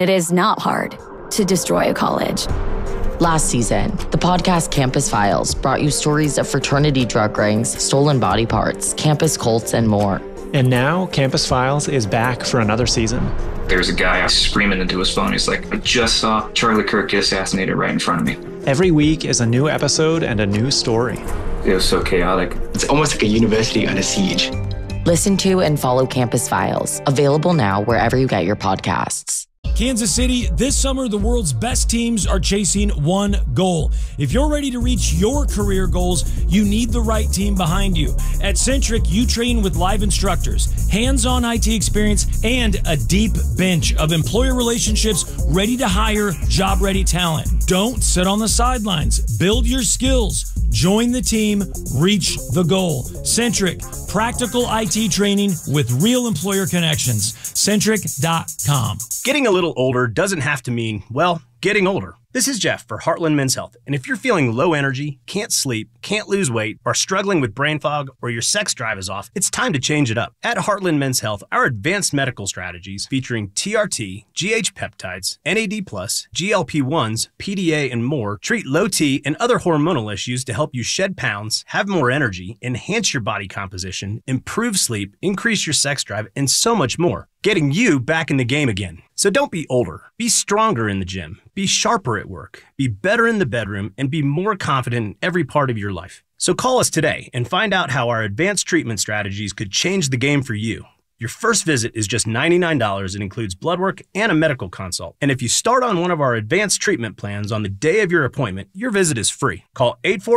It is not hard to destroy a college. Last season, the podcast Campus Files brought you stories of fraternity drug rings, stolen body parts, campus cults, and more. And now, Campus Files is back for another season. There's a guy screaming into his phone. He's like, I just saw Charlie Kirk get assassinated right in front of me. Every week is a new episode and a new story. It was so chaotic. It's almost like a university under siege. Listen to and follow Campus Files, available now wherever you get your podcasts. Kansas City, this summer, the world's best teams are chasing one goal. If you're ready to reach your career goals, you need the right team behind you. At Centric, you train with live instructors, hands-on IT experience, and a deep bench of employer relationships ready to hire job-ready talent. Don't sit on the sidelines. Build your skills. Join the team. Reach the goal. Centric, practical IT training with real employer connections. Centric.com. Getting a little older doesn't have to mean, well, getting older. This is Jeff for Heartland Men's Health, and if you're feeling low energy, can't sleep, can't lose weight, are struggling with brain fog, or your sex drive is off, it's time to change it up. At Heartland Men's Health, our advanced medical strategies featuring TRT, GH peptides, NAD+, GLP-1s, PDA, and more treat low T and other hormonal issues to help you shed pounds, have more energy, enhance your body composition, improve sleep, increase your sex drive, and so much more. Getting you back in the game again. So don't be older. Be stronger in the gym. Be sharper at work. Be better in the bedroom and be more confident in every part of your life. So call us today and find out how our advanced treatment strategies could change the game for you. Your first visit is just $99 and includes blood work and a medical consult. And if you start on one of our advanced treatment plans on the day of your appointment, your visit is free. Call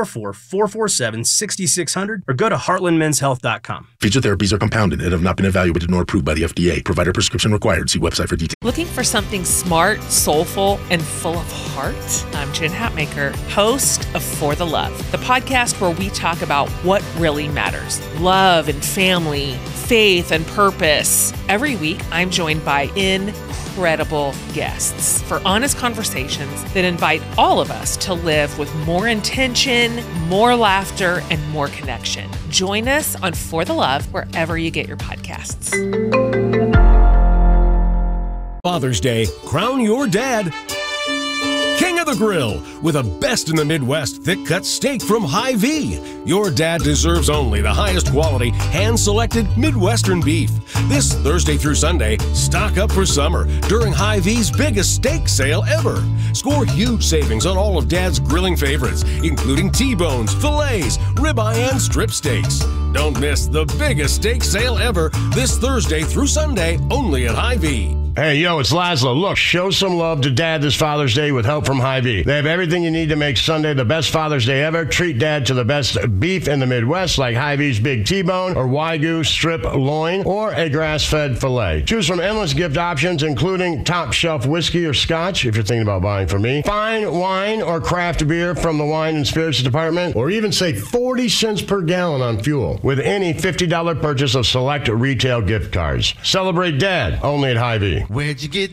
844-447-6600 or go to heartlandmenshealth.com. Feature therapies are compounded and have not been evaluated nor approved by the FDA. Provider prescription required. See website for details. Looking for something smart, soulful, and full of heart? I'm Jen Hatmaker, host of For the Love, the podcast where we talk about what really matters. Love and family, faith and purpose. Every week, I'm joined by incredible guests for honest conversations that invite all of us to live with more intention, more laughter, and more connection. Join us on For the Love wherever you get your podcasts. Father's Day, crown your dad King of the Grill with a best in the Midwest thick-cut steak from Hy-Vee. Your dad deserves only the highest quality, hand-selected Midwestern beef. This Thursday through Sunday, stock up for summer during Hy-Vee's biggest steak sale ever. Score huge savings on all of Dad's grilling favorites, including T-bones, fillets, ribeye, and strip steaks. Don't miss the biggest steak sale ever this Thursday through Sunday only at Hy-Vee. Hey, yo, it's Laszlo. Look, show some love to Dad this Father's Day with help from Hy-Vee. They have everything you need to make Sunday the best Father's Day ever. Treat Dad to the best beef in the Midwest, like Hy-Vee's Big T-Bone or Wagyu strip loin or a grass-fed filet. Choose from endless gift options, including top-shelf whiskey or scotch, if you're thinking about buying from me, fine wine or craft beer from the wine and spirits department, or even save 40 cents per gallon on fuel with any $50 purchase of select retail gift cards. Celebrate Dad only at Hy-Vee. Where'd you get